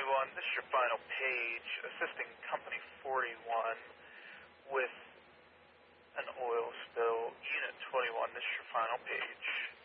21, this is your final page, assisting Company 41 with an oil spill. Unit 21, this is your final page.